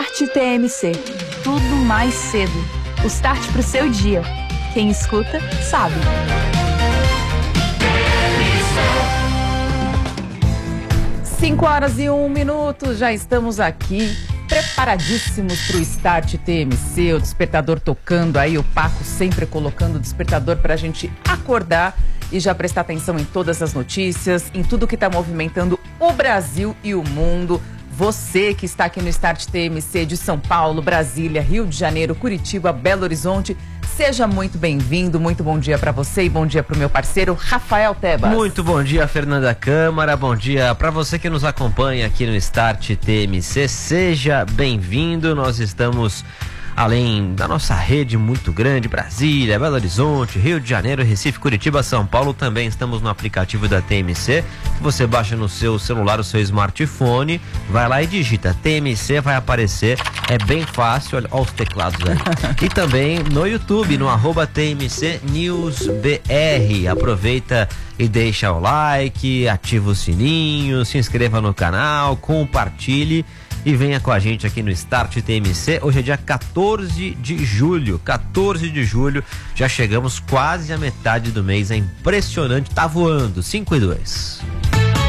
Start TMC. Tudo mais cedo. O start pro seu dia. Quem escuta, sabe. Cinco horas e 1 minuto, já estamos aqui preparadíssimos para o Start TMC, o despertador tocando aí, o Paco sempre colocando o despertador para a gente acordar e já prestar atenção em todas as notícias, em tudo que está movimentando o Brasil e o mundo. Você que está aqui no Start TMC de São Paulo, Brasília, Rio de Janeiro, Curitiba, Belo Horizonte, seja muito bem-vindo, muito bom dia para você e bom dia para o meu parceiro Rafael Tebas. Muito bom dia, Fernanda Câmara, bom dia para você que nos acompanha aqui no Start TMC, seja bem-vindo. Nós estamos, além da nossa rede muito grande, Brasília, Belo Horizonte, Rio de Janeiro, Recife, Curitiba, São Paulo, também estamos no aplicativo da TMC, você baixa no seu celular, o seu smartphone, vai lá e digita TMC, vai aparecer, é bem fácil, olha os teclados aí. E também no YouTube, no @TMC News BR, aproveita e deixa o like, ativa o sininho, se inscreva no canal, compartilhe e venha com a gente aqui no Start TMC. Hoje é dia 14 de julho, já chegamos quase à metade do mês, é impressionante, tá voando, 5 e 2.